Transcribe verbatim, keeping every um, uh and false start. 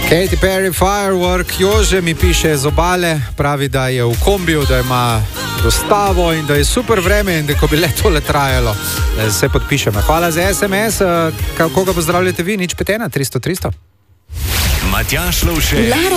Katy Perry, Firework, Jože mi piše z obale, pravi, da je v kombiju, da ima dostavo in da je super vreme in da ko bi le tole trajalo, se podpišem. Hvala za es em es, koga pozdravljate vi, nič pet ena, tristo tristo. Matjaž Lovšek.